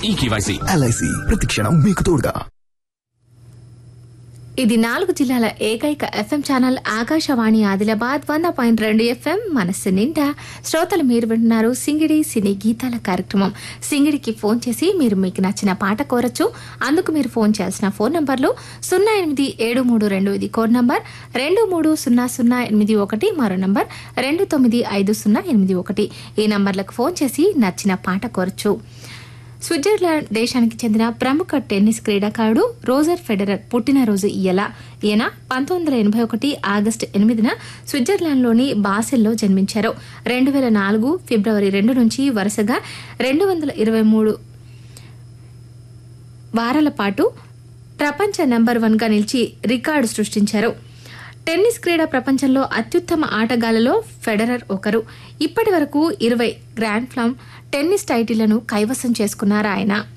ఈ KYC. LIC ప్రతి క్షణం మీకు తోడుగా. ఇది 4 జిల్లాల ఏకైక FM channel Akashvani Adilabad 100.2 FM. మనస్సు నిండా శ్రోతలు మీరు వింటున్నారు సింగిడి సినీ గీతాల కార్యక్రమం. సింగిడికి ఫోన్ చేసి మీరు మీకు నచ్చిన పాట కోరచ్చు. అందుకు మీరు ఫోన్ చేయాల్సిన ఫోన్ నంబర్లు 087322 కోడ్ నంబర్, 230081 మరో నంబర్ 295081. ఈ నంబర్లకు ఫోన్ చేసి నచ్చిన పాట కోరచ్చు. స్విట్జర్లాండ్ దేశానికి చెందిన ప్రముఖ టెన్నిస్ క్రీడాకారుడు రోజర్ ఫెడరర్ పుట్టినరోజు ఈయన 1981 ఆగస్టు 8న స్విట్జర్లాండ్లోని బాసెల్లో జన్మించారు. 2004 ఫిబ్రవరి 2 నుంచి వరుసగా 223 వారాల పాటు ప్రపంచ నెంబర్ 1గా నిలిచి రికార్డు సృష్టించారు. టెన్నిస్ క్రీడా ప్రపంచంలో అత్యుత్తమ ఆటగాళ్లలో ఫెడరర్ ఒకరు. ఇప్పటి వరకు 20 గ్రాండ్ స్లామ్ టెన్నిస్ టైటిళ్లను కైవసం చేసుకున్నారు ఆయన.